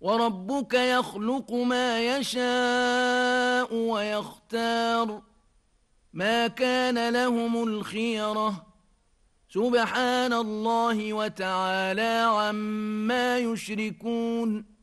وربك يخلق ما يشاء ويختار ما كان لهم الخيرة سبحان الله وتعالى عما يشركون